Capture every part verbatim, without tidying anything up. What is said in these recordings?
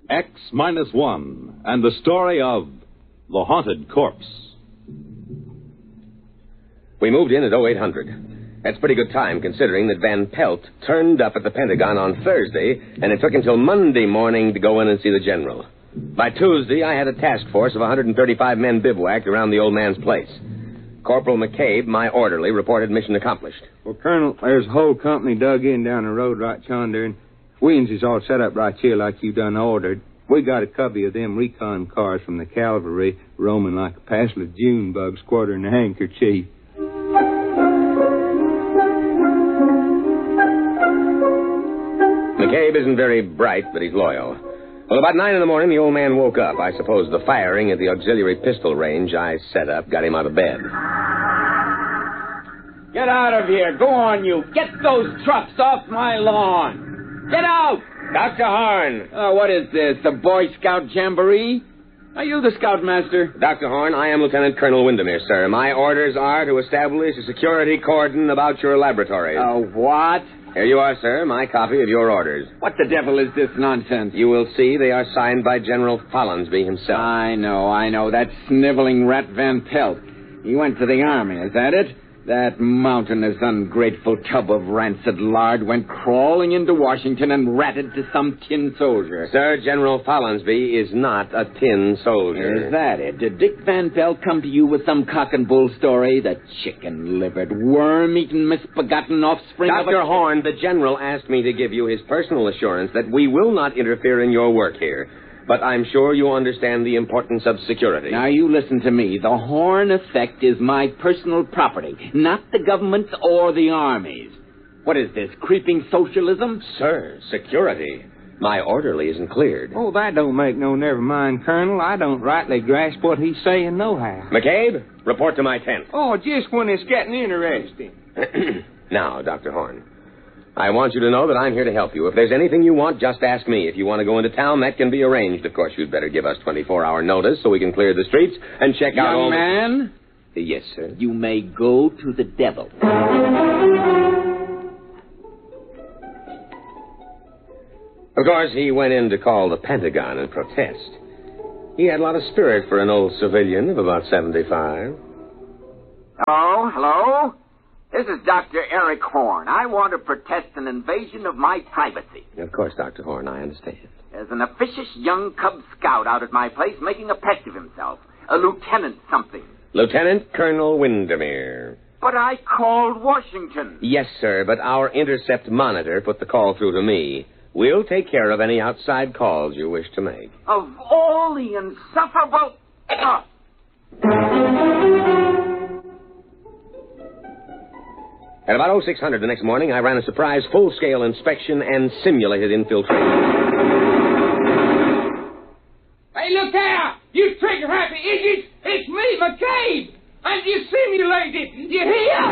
X minus one, and the story of The Haunted Corpse. We moved in at oh eight hundred. That's pretty good time, considering that Van Pelt turned up at the Pentagon on Thursday, and it took until Monday morning to go in and see the general. By Tuesday, I had a task force of one hundred thirty-five men bivouacked around the old man's place. Corporal McCabe, my orderly, reported mission accomplished. Well, Colonel, there's a whole company dug in down the road right yonder, and Williams is all set up right here like you done ordered. We got a covey of them recon cars from the cavalry roaming like a passel of June bugs quartering a handkerchief. McCabe isn't very bright, but he's loyal. Well, about nine in the morning, the old man woke up. I suppose the firing at the auxiliary pistol range I set up got him out of bed. Get out of here. Go on, you. Get those trucks off my lawn. Get out. Doctor Horn. Oh, what is this, the Boy Scout Jamboree? Are you the scoutmaster? Doctor Horn, I am Lieutenant Colonel Windermere, sir. My orders are to establish a security cordon about your laboratories. Oh, what? Here you are, sir, my copy of your orders. What the devil is this nonsense? You will see they are signed by General Follinsby himself. I know, I know. That sniveling rat Van Pelt. He went to the army, is that it? That mountainous, ungrateful tub of rancid lard went crawling into Washington and ratted to some tin soldier. Sir, General Follinsby is not a tin soldier. Is that it? Did Dick Van Pelt come to you with some cock and bull story? The chicken-livered, worm-eaten, misbegotten offspring of a... Doctor Horn, the General asked me to give you his personal assurance that we will not interfere in your work here. But I'm sure you understand the importance of security. Now, you listen to me. The Horn effect is my personal property, not the government's or the Army's. What is this, creeping socialism? Sir, security. My orderly isn't cleared. Oh, that don't make no never mind, Colonel. I don't rightly grasp what he's saying nohow. McCabe, report to my tent. Oh, just when it's getting interesting. Now, Doctor Horn, I want you to know that I'm here to help you. If there's anything you want, just ask me. If you want to go into town, that can be arranged. Of course, you'd better give us twenty-four hour notice so we can clear the streets and check out all... Young man? The... Yes, sir. You may go to the devil. Of course, he went in to call the Pentagon and protest. He had a lot of spirit for an old civilian of about seventy-five. Hello? Hello? This is Doctor Eric Horn. I want to protest an invasion of my privacy. Of course, Doctor Horn, I understand. There's an officious young Cub Scout out at my place making a pest of himself. A lieutenant something. Lieutenant Colonel Windermere. But I called Washington. Yes, sir, but our intercept monitor put the call through to me. We'll take care of any outside calls you wish to make. Of all the insufferable... Uh. At about oh six hundred the next morning, I ran a surprise full-scale inspection and simulated infiltration. Hey, look there! You trigger-happy idiots! It's me, McCabe! And you simulated! You hear?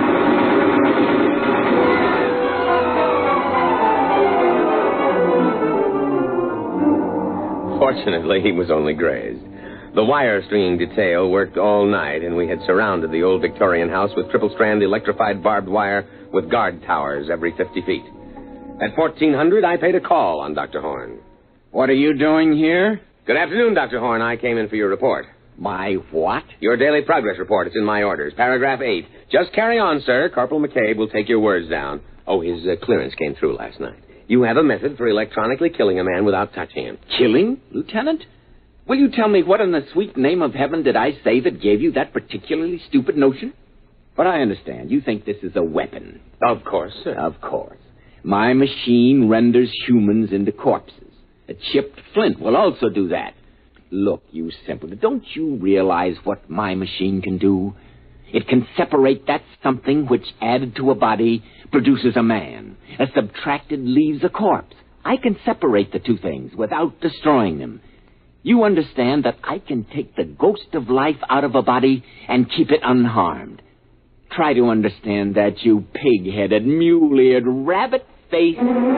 Fortunately, he was only grazed. The wire-stringing detail worked all night, and we had surrounded the old Victorian house with triple-strand electrified barbed wire with guard towers every fifty feet. At fourteen hundred, I paid a call on Doctor Horn. What are you doing here? Good afternoon, Doctor Horn. I came in for your report. My what? Your daily progress report. It's in my orders. Paragraph eight. Just carry on, sir. Corporal McCabe will take your words down. Oh, his uh, clearance came through last night. You have a method for electronically killing a man without touching him. Killing, Lieutenant? Will you tell me what in the sweet name of heaven did I say that gave you that particularly stupid notion? But I understand. You think this is a weapon. Of course, sir. Of course. My machine renders humans into corpses. A chipped flint will also do that. Look, you simpleton, don't you realize what my machine can do? It can separate that something which, added to a body, produces a man. A subtracted leaves a corpse. I can separate the two things without destroying them. You understand that I can take the ghost of life out of a body and keep it unharmed. Try to understand that, you pig-headed, mule-eared, rabbit-faced...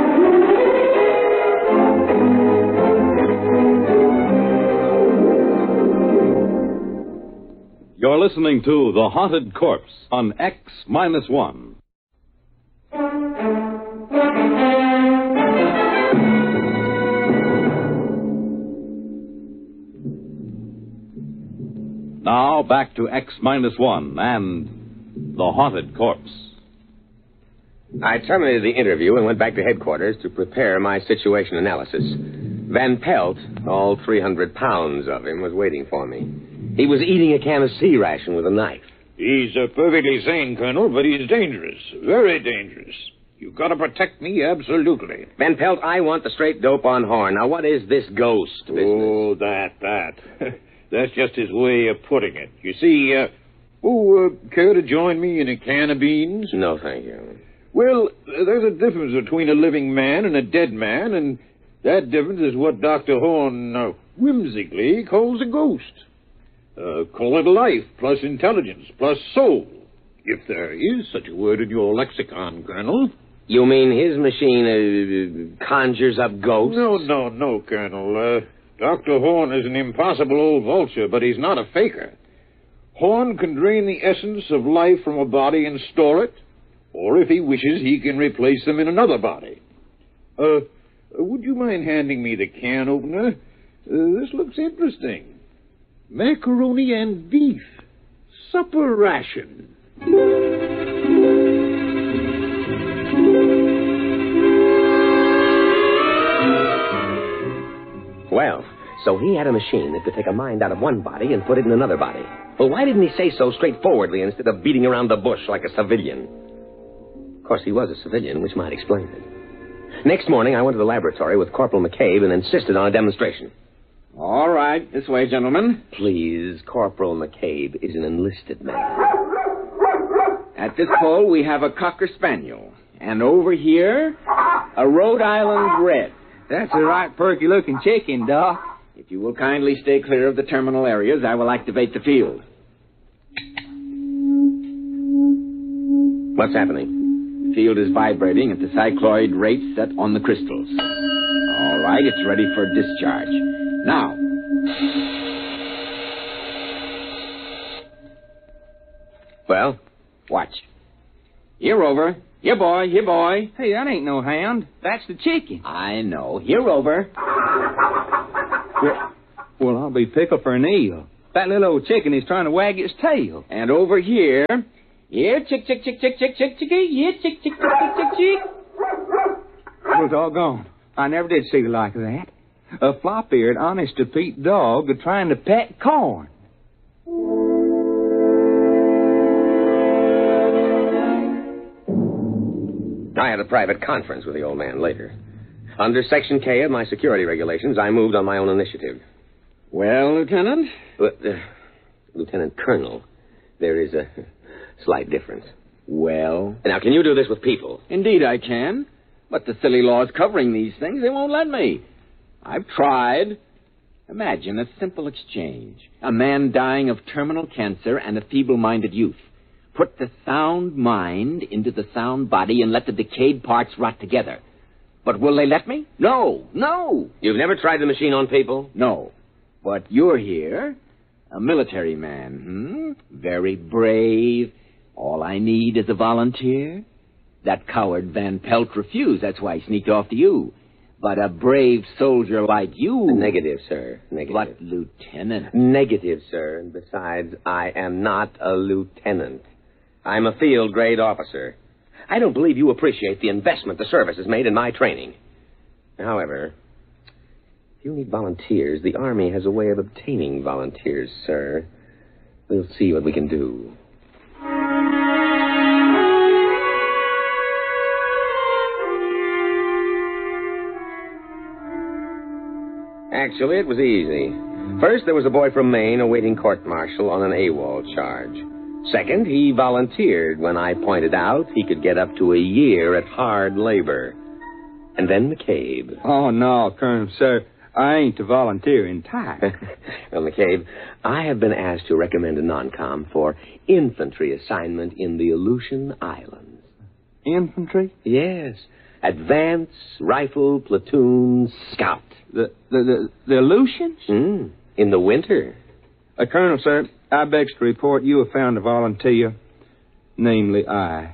You're listening to The Haunted Corpse on X minus one. Now back to X minus one and the haunted corpse. I terminated the interview and went back to headquarters to prepare my situation analysis. Van Pelt, all three hundred pounds of him, was waiting for me. He was eating a can of sea ration with a knife. He's uh, perfectly sane, Colonel, but he's dangerous. Very dangerous. You've got to protect me, absolutely. Van Pelt, I want the straight dope on Horn. Now, what is this ghost business? Oh, that, that. That's just his way of putting it. You see, uh, oh, uh, care to join me in a can of beans? No, thank you. Well, uh, there's a difference between a living man and a dead man, and that difference is what Doctor Horn uh, whimsically calls a ghost. Uh, call it life plus intelligence plus soul, if there is such a word in your lexicon, Colonel. You mean his machine uh, conjures up ghosts? No, no, no, Colonel. Uh, Doctor Horn is an impossible old vulture, but he's not a faker. Horn can drain the essence of life from a body and store it, or if he wishes, he can replace them in another body. Uh, would you mind handing me the can opener? Uh, this looks interesting. Macaroni and beef. Supper ration. Well, so he had a machine that could take a mind out of one body and put it in another body. Well, why didn't he say so straightforwardly instead of beating around the bush like a civilian? Of course, he was a civilian, which might explain it. Next morning, I went to the laboratory with Corporal McCabe and insisted on a demonstration. All right, this way, gentlemen. Please, Corporal McCabe is an enlisted man. At this pole, we have a Cocker Spaniel. And over here, a Rhode Island Red. That's a right perky-looking chicken, Doc. If you will kindly stay clear of the terminal areas, I will activate the field. What's happening? The field is vibrating at the cycloid rate set on the crystals. All right, it's ready for discharge. Now. Well? Watch. Here, Rover. Here, boy. Here, boy. Hey, that ain't no hound. That's the chicken. I know. Here, Rover. Well, well, I'll be pickled for an eel. That little old chicken is trying to wag its tail. And over here. Here, chick, chick, chick, chick, chick, chick, chickie. Here, chick, chick, chick, chick, chick, chick. Well, doggone. I never did see the like of that. A flop-eared, honest-to-Pete dog trying to pet corn. I had a private conference with the old man later. Under Section K of my security regulations, I moved on my own initiative. Well, Lieutenant? But, uh, Lieutenant Colonel, there is a slight difference. Well? Now, can you do this with people? Indeed I can. But the silly laws covering these things, they won't let me. I've tried. Imagine a simple exchange. A man dying of terminal cancer and a feeble-minded youth. Put the sound mind into the sound body and let the decayed parts rot together. But will they let me? No, no. You've never tried the machine on people? No. But you're here, a military man, hmm? Very brave. All I need is a volunteer. That coward Van Pelt refused. That's why he sneaked off to you. But a brave soldier like you... Negative, sir. Negative. But, Lieutenant... Negative, sir. And besides, I am not a lieutenant. I'm a field-grade officer. I don't believe you appreciate the investment the service has made in my training. However, if you need volunteers, the Army has a way of obtaining volunteers, sir. We'll see what we can do. Actually, it was easy. First, there was a boy from Maine awaiting court-martial on an AWOL charge. Second, he volunteered when I pointed out he could get up to a year at hard labor. And then McCabe. Oh, no, Colonel, sir. I ain't a volunteering type. Well, McCabe, I have been asked to recommend a non-com for infantry assignment in the Aleutian Islands. Infantry? Yes. Advance Rifle Platoon Scout. The the the, the Aleutians? Mm, in the winter. Uh, Colonel, sir, I begs to report you have found a volunteer, namely I.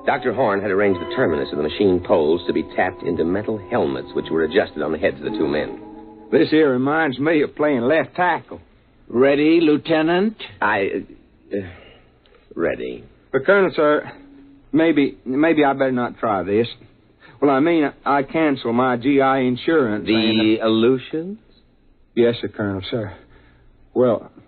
Doctor Horn had arranged the terminus of the machine poles to be tapped into metal helmets which were adjusted on the heads of the two men. This here reminds me of playing left tackle. Ready, Lieutenant? I... Uh, ready. But, Colonel, sir, maybe maybe I better not try this. Well, I mean, I cancel my G I insurance. The and, uh, Aleutians? Yes, sir, Colonel, sir. Well,